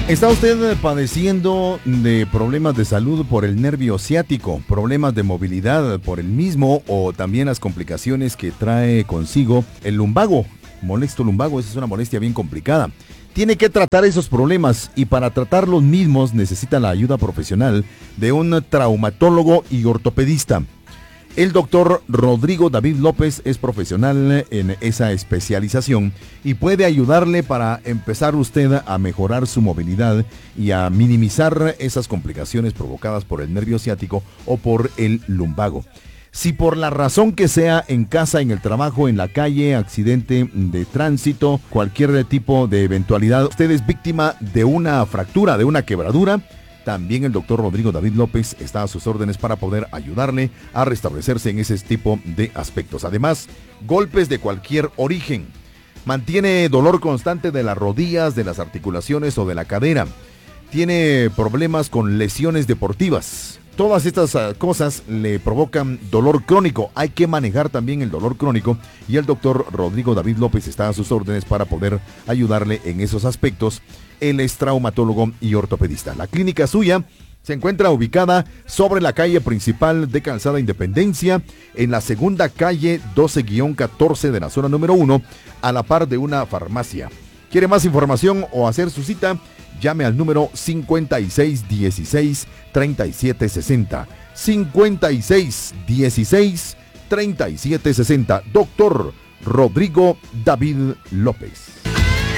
¿Está usted padeciendo de problemas de salud por el nervio ciático, problemas de movilidad por el mismo o también las complicaciones que trae consigo el lumbago? Molesto lumbago, esa es una molestia bien complicada. Tiene que tratar esos problemas y para tratar los mismos necesita la ayuda profesional de un traumatólogo y ortopedista. El doctor Rodrigo David López es profesional en esa especialización y puede ayudarle para empezar usted a mejorar su movilidad y a minimizar esas complicaciones provocadas por el nervio ciático o por el lumbago. Si por la razón que sea, en casa, en el trabajo, en la calle, accidente de tránsito, cualquier tipo de eventualidad, usted es víctima de una fractura, de una quebradura, también el doctor Rodrigo David López está a sus órdenes para poder ayudarle a restablecerse en ese tipo de aspectos. Además, golpes de cualquier origen. Mantiene dolor constante de las rodillas, de las articulaciones o de la cadera. Tiene problemas con lesiones deportivas. Todas estas cosas le provocan dolor crónico. Hay que manejar también el dolor crónico y el doctor Rodrigo David López está a sus órdenes para poder ayudarle en esos aspectos. Él es traumatólogo y ortopedista. La clínica suya se encuentra ubicada sobre la calle principal de Calzada Independencia, en la segunda calle 12-14 de la zona número 1, a la par de una farmacia. ¿Quiere más información o hacer su cita? Llame al número 5616-3760. 5616-3760. Doctor Rodrigo David López.